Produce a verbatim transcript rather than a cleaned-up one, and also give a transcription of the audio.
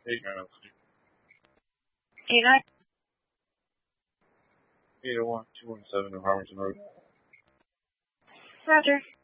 Eight nine Eight nine. eight oh one two one seven New Harmington Road. Roger.